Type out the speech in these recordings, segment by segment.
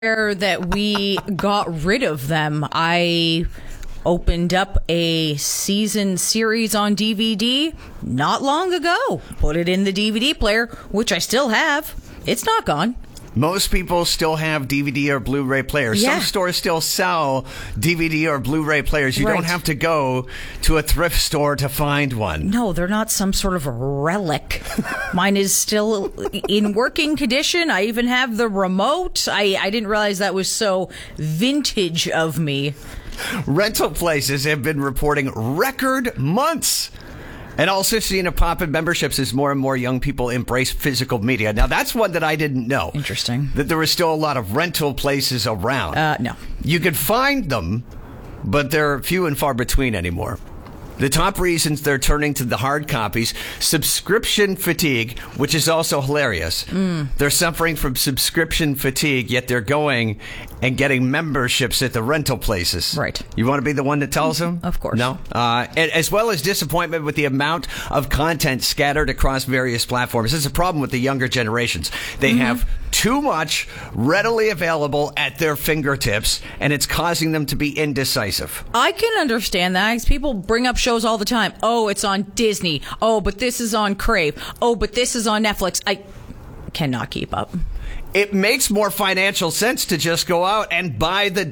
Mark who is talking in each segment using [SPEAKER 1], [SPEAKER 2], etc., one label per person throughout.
[SPEAKER 1] that we got rid of them. I opened up a season series on DVD not long ago. Put it in the DVD player, which I still have. It's not gone.
[SPEAKER 2] Most people still have DVD or Blu-ray players.
[SPEAKER 1] Yeah.
[SPEAKER 2] Some stores still sell DVD or Blu-ray players. You don't have to go to a thrift store to find one.
[SPEAKER 1] No, they're not some sort of relic. Mine is still in working condition. I even have the remote. I didn't realize that was so vintage of me.
[SPEAKER 2] Rental places have been reporting record months. And also seeing a pop in memberships as more and more young people embrace physical media. Now, that's one that I didn't know.
[SPEAKER 1] Interesting.
[SPEAKER 2] That there was still a lot of rental places around.
[SPEAKER 1] No.
[SPEAKER 2] You could find them, but they're few and far between anymore. The top reasons they're turning to the hard copies, subscription fatigue, which is also hilarious. They're suffering from subscription fatigue, yet they're going and getting memberships at the rental places.
[SPEAKER 1] Right.
[SPEAKER 2] You want to be the one that tells them?
[SPEAKER 1] Of course.
[SPEAKER 2] No? As well as disappointment with the amount of content scattered across various platforms. This is a problem with the younger generations. They have too much readily available at their fingertips, and it's causing them to be indecisive.
[SPEAKER 1] I can understand that, because people bring up shows all the time. Oh, it's on Disney. Oh, but this is on Crave. Oh, but this is on Netflix. I cannot keep up.
[SPEAKER 2] It makes more financial sense to just go out and buy the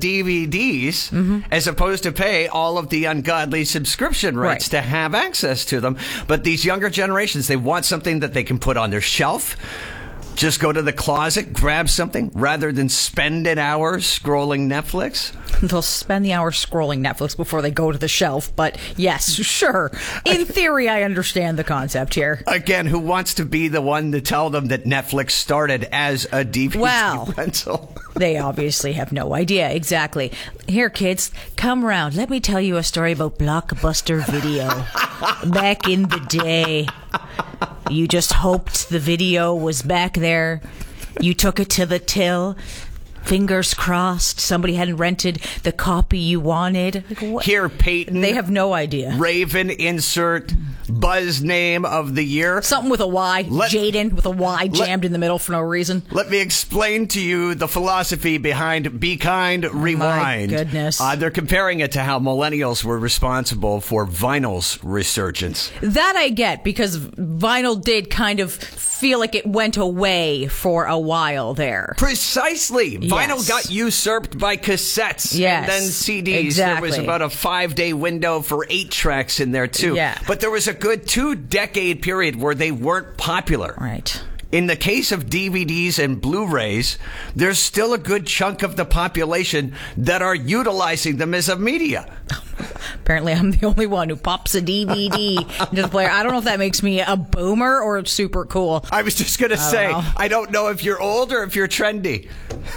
[SPEAKER 2] DVDs as opposed to pay all of the ungodly subscription rights to have access to them. But these younger generations, they want something that they can put on their shelf. Just go to the closet, grab something, rather than spend an hour scrolling Netflix.
[SPEAKER 1] They'll spend the hour scrolling Netflix before they go to the shelf. But yes, sure. In theory, I understand the concept here.
[SPEAKER 2] Again, who wants to be the one to tell them that Netflix started as a DVD rental?
[SPEAKER 1] They obviously have no idea. Exactly. Here, kids, come around. Let me tell you a story about Blockbuster Video. Back in the day, you just hoped the video was back there. You took it to the till. Fingers crossed somebody hadn't rented the copy you wanted. Like,
[SPEAKER 2] Here, Peyton.
[SPEAKER 1] They have no idea.
[SPEAKER 2] Raven, insert Buzz name of the year.
[SPEAKER 1] Something with a Y. Jaden with a Y jammed in the middle for no reason.
[SPEAKER 2] Let me explain to you the philosophy behind Be Kind, Rewind.
[SPEAKER 1] My goodness.
[SPEAKER 2] They're comparing it to how millennials were responsible for vinyl's resurgence.
[SPEAKER 1] That I get, because vinyl did kind of feel like it went away for a while there.
[SPEAKER 2] Precisely. Vinyl got usurped by cassettes and then CDs.
[SPEAKER 1] Exactly.
[SPEAKER 2] There was about a 5-day window for 8 tracks in there, too.
[SPEAKER 1] Yeah.
[SPEAKER 2] But there was a good 2-decade period where they weren't popular.
[SPEAKER 1] Right.
[SPEAKER 2] In the case of DVDs and Blu-rays, there's still a good chunk of the population that are utilizing them as a media.
[SPEAKER 1] Apparently, I'm the only one who pops a DVD into the player. I don't know if that makes me a boomer or super cool.
[SPEAKER 2] I was just going to say, I don't know if you're old or if you're trendy.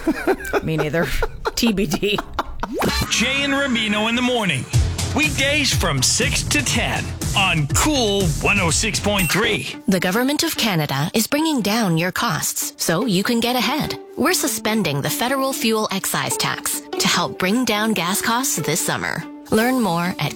[SPEAKER 1] Me neither. TBD.
[SPEAKER 3] Jay and Rubino in the morning. Weekdays from 6 to 10 on Cool 106.3.
[SPEAKER 4] The Government of Canada is bringing down your costs so you can get ahead. We're suspending the federal fuel excise tax to help bring down gas costs this summer. Learn more at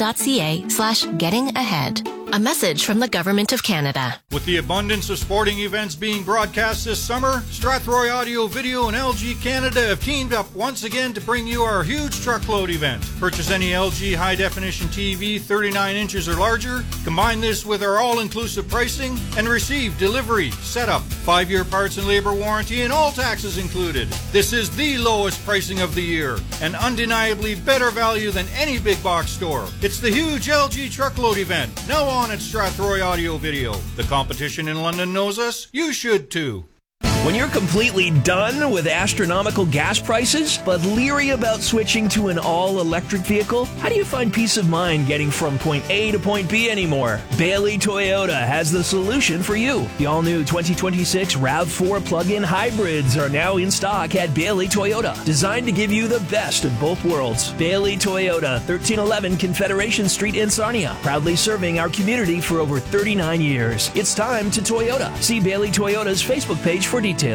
[SPEAKER 4] canada.ca/gettingahead. A message from the Government of Canada.
[SPEAKER 5] With the abundance of sporting events being broadcast this summer, Strathroy Audio Video and LG Canada have teamed up once again to bring you our huge truckload event. Purchase any LG high-definition TV 39 inches or larger, combine this with our all-inclusive pricing, and receive delivery, setup, 5-year parts and labor warranty, and all taxes included. This is the lowest pricing of the year, and undeniably better value than any big box store. It's the huge LG truckload event, now on at Strathroy Audio Video. The competition in London knows us. You should too.
[SPEAKER 6] When you're completely done with astronomical gas prices, but leery about switching to an all-electric vehicle, how do you find peace of mind getting from point A to point B anymore? Bailey Toyota has the solution for you. The all-new 2026 RAV4 plug-in hybrids are now in stock at Bailey Toyota, designed to give you the best of both worlds. Bailey Toyota, 1311 Confederation Street in Sarnia, proudly serving our community for over 39 years. It's time to Toyota. See Bailey Toyota's Facebook page for details.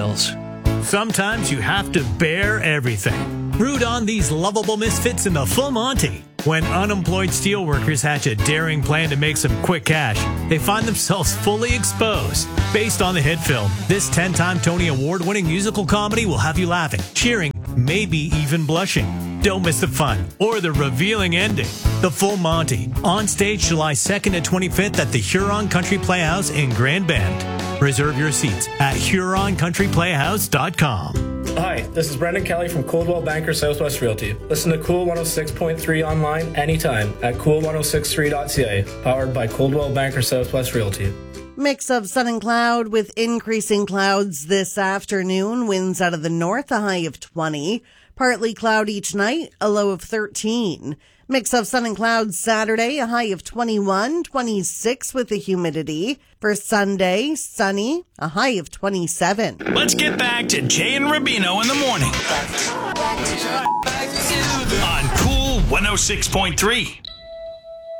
[SPEAKER 7] Sometimes you have to bear everything. Root on these lovable misfits in the Full Monty. When unemployed steelworkers hatch a daring plan to make some quick cash, they find themselves fully exposed. Based on the hit film, this 10-time Tony Award-winning musical comedy will have you laughing, cheering, maybe even blushing. Don't miss the fun or the revealing ending. The Full Monty, on stage July 2nd and 25th at the Huron Country Playhouse in Grand Bend. Reserve your seats at HuronCountryPlayhouse.com.
[SPEAKER 8] Hi, this is Brendan Kelly from Coldwell Banker Southwest Realty. Listen to Cool 106.3 online anytime at cool1063.ca. Powered by Coldwell Banker Southwest Realty.
[SPEAKER 9] Mix of sun and cloud with increasing clouds this afternoon. Winds out of the north, a high of 20. Partly cloudy each night, a low of 13. Mix of sun and clouds Saturday, a high of 21, 26 with the humidity. For Sunday, sunny, a high of 27.
[SPEAKER 3] Let's get back to Jay and Rubino in the morning. On Cool 106.3.